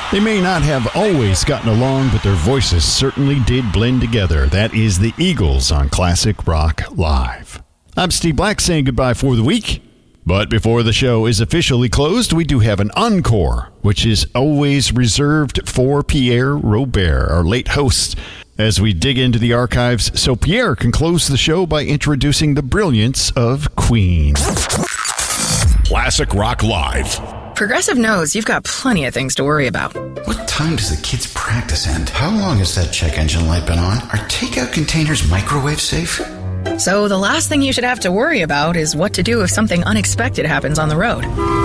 They may not have always gotten along, but their voices certainly did blend together. That is the Eagles on Classic Rock Live. I'm Steve Black saying goodbye for the week. But before the show is officially closed, we do have an encore, which is always reserved for Pierre Robert, our late host, as we dig into the archives so Pierre can close the show by introducing the brilliance of Queen. Classic Rock Live. Progressive knows you've got plenty of things to worry about. What time does the kids' practice end? How long has that check engine light been on? Are takeout containers microwave safe? So the last thing you should have to worry about is what to do if something unexpected happens on the road.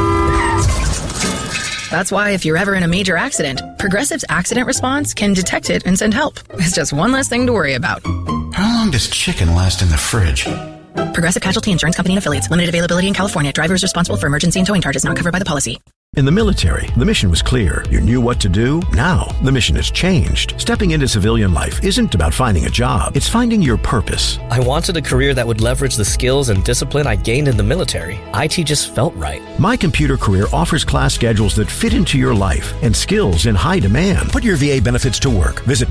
That's why if you're ever in a major accident, Progressive's accident response can detect it and send help. It's just one less thing to worry about. How long does chicken last in the fridge? Progressive Casualty Insurance Company and Affiliates. Limited availability in California. Driver is responsible for emergency and towing charges not covered by the policy. In the military, the mission was clear. You knew what to do. Now, the mission has changed. Stepping into civilian life isn't about finding a job. It's finding your purpose. I wanted a career that would leverage the skills and discipline I gained in the military. IT just felt right. My Computer Career offers class schedules that fit into your life and skills in high demand. Put your VA benefits to work. Visit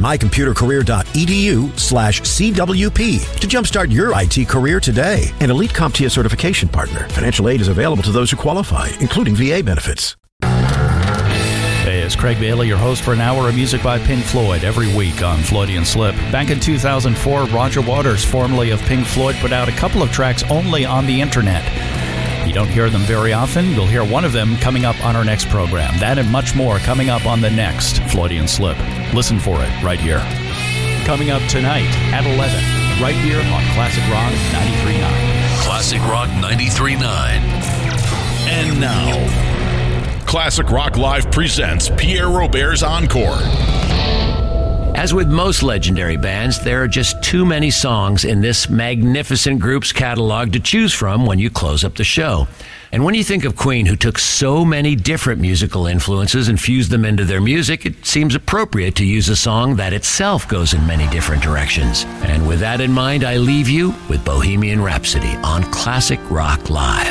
mycomputercareer.edu/CWP to jumpstart your IT career today. An elite CompTIA certification partner. Financial aid is available to those who qualify, including VA benefits. Hey, it's Craig Bailey, your host for an hour of music by Pink Floyd every week on Floydian Slip. Back in 2004, Roger Waters, formerly of Pink Floyd, put out a couple of tracks only on the internet. You don't hear them very often. You'll hear one of them coming up on our next program. That and much more coming up on the next Floydian Slip. Listen for it right here. Coming up tonight at 11, right here on Classic Rock 93.9. Classic Rock 93.9. And now, Classic Rock Live presents Pierre Robert's Encore. As with most legendary bands, there are just too many songs in this magnificent group's catalog to choose from when you close up the show. And when you think of Queen, who took so many different musical influences and fused them into their music, it seems appropriate to use a song that itself goes in many different directions. And with that in mind, I leave you with Bohemian Rhapsody on Classic Rock Live.